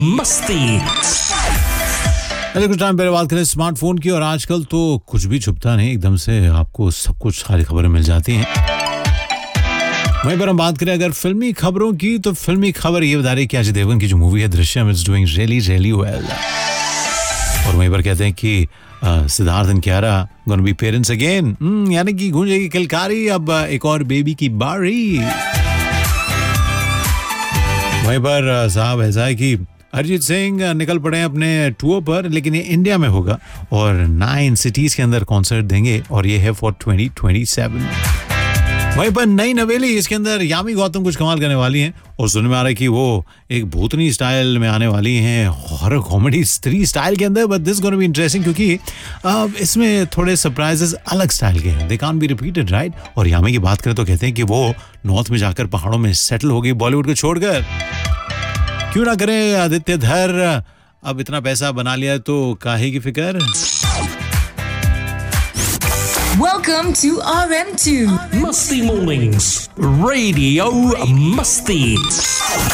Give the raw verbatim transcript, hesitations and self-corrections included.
मस्ती। अरे कुछ टाइम पहले बात करें स्मार्टफोन की, और आजकल तो कुछ भी छुपता नहीं, एकदम से आपको सब कुछ सारी खबरें मिल जाती हैं। वहीं पर हम बात करें अगर फिल्मी खबरों की, तो फिल्मी खबर ये बता रही है कि अजय देवगन की जो मूवी है Drishyam is doing really really well. और वहीं पर कहते हैं कि Siddharth and Kiara gonna be parents again, यानी कि गूंजेगी किलकारी, अब एक और बेबी की बारी। वहीं पर साहब ऐसा है कि अरिजीत सिंह निकल पड़े हैं अपने टूर पर, लेकिन ये इंडिया में होगा और नाइन सिटीज के अंदर कॉन्सर्ट देंगे, और ये है फॉर ट्वेंटी ट्वेंटी सेवन। वहीं पर नई नवेली, इसके अंदर यामी गौतम कुछ कमाल करने वाली हैं, और सुनने में आ रहा है कि वो एक भूतनी स्टाइल में आने वाली हैं, हॉरर कॉमेडी स्त्री स्टाइल के अंदर, but this gonna be interesting क्योंकि अब इसमें थोड़े सरप्राइजेस अलग स्टाइल के हैं, they can't be repeated, right. और यामी की बात करें तो कहते हैं कि वो नॉर्थ में जाकर पहाड़ों में सेटल हो गई बॉलीवुड को छोड़कर। क्यों ना करें आदित्य धर, अब इतना पैसा बना लिया तो काहे की फिकर। Welcome to R M two मस्ती मोर्निंग्स, रेडियो मस्ती।